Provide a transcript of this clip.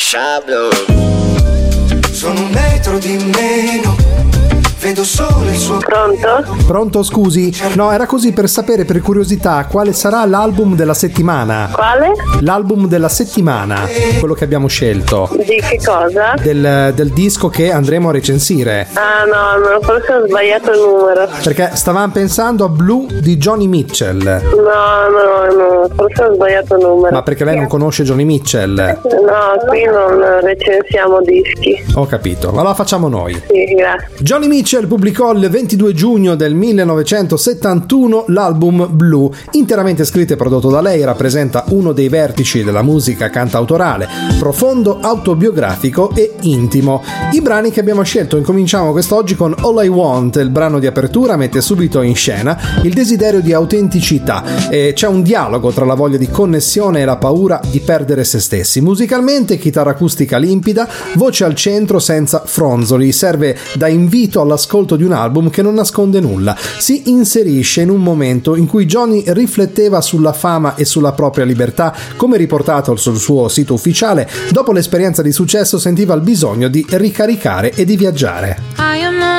Sono un metro di meno, vedo solo il suo. Pronto? Pronto, scusi? No, era così per sapere, per curiosità, quale sarà l'album della settimana. Quale? L'album della settimana, quello che abbiamo scelto. Di che cosa? Del disco che andremo a recensire. Ah no, forse ho sbagliato il numero. Perché stavamo pensando a Blue di Joni Mitchell. No, forse ho sbagliato il numero. Ma perché lei non conosce Joni Mitchell? No, qui non recensiamo dischi. Ho capito, allora facciamo noi. Sì, grazie. Joni Mitchell pubblicò il 22 giugno del 1971 l'album Blue, interamente scritto e prodotto da lei. Rappresenta uno dei vertici della musica cantautorale, profondo, autobiografico e intimo. I brani che abbiamo scelto, incominciamo quest'oggi con All I Want. Il brano di apertura mette subito in scena il desiderio di autenticità e c'è un dialogo tra la voglia di connessione e la paura di perdere se stessi. Musicalmente, chitarra acustica limpida, voce al centro senza fronzoli, serve da invito all'ascolto di un album che non nasconde nulla. Si inserisce in un momento in cui Joni rifletteva sulla fama e sulla propria libertà. Come riportato sul suo sito ufficiale, dopo l'esperienza di successo sentiva il bisogno di ricaricare e di viaggiare.